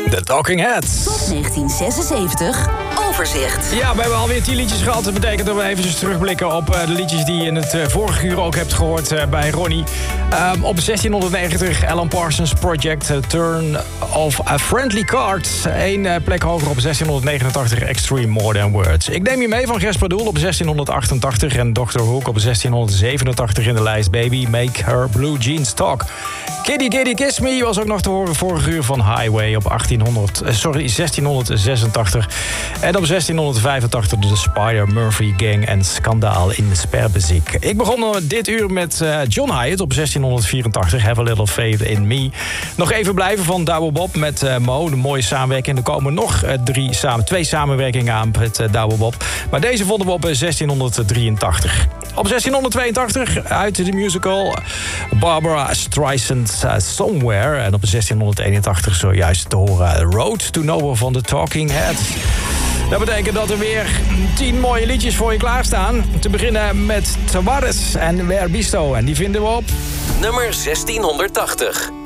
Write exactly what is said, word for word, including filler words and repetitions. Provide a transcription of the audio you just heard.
The Talking Heads. Top negentien zesenzeventig, overzicht. Ja, we hebben alweer tien liedjes gehad. Dat betekent dat we eventjes terugblikken op uh, de liedjes die je in het uh, vorige uur ook hebt gehoord uh, bij Ronnie. Um, op zestienhonderdnegentig, Alan Parsons Project, uh, Turn of a Friendly Card. Eén uh, plek hoger op zestienhonderdnegenentachtig, Extreme More Than Words. Ik neem je mee van Gresper Doel op zestienhonderdachtentachtig... en doctor Hook op zestienhonderdzevenentachtig in de lijst. Baby, Make Her Blue Jeans Talk. Kitty Kitty Kiss Me was ook nog te horen vorige uur van Highway op achttienhonderd, sorry, zestienhonderdzesentachtig. En op zestienhonderdvijfentachtig de Spider Murphy Gang en Skandaal in Sperbeziek. Ik begon dit uur met uh, John Hyatt op zestienhonderdvierentachtig, Have a Little Faith in Me. Nog even blijven van Douwe Bob met uh, Mo, de mooie samenwerking. Er komen nog uh, drie samen, twee samenwerkingen aan met uh, Douwe Bob. Maar deze vonden we op uh, zestienhonderddrieëntachtig. Op zestienhonderdtweeëntachtig uit de musical Barbara Streisand's uh, Somewhere. En op zestienhonderdeenentachtig zojuist te horen Road to Nowhere van The Talking Heads. Dat betekent dat er weer tien mooie liedjes voor je klaarstaan. Te beginnen met Tavares en Verbisto. En die vinden we op nummer zestienhonderdtachtig.